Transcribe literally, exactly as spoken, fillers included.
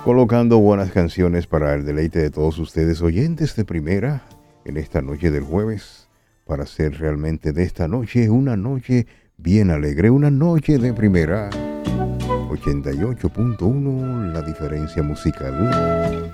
colocando buenas canciones para el deleite de todos ustedes oyentes de primera en esta noche del jueves, para hacer realmente de esta noche una noche bien alegre, una noche de primera. ochenta y ocho punto uno, la diferencia musical.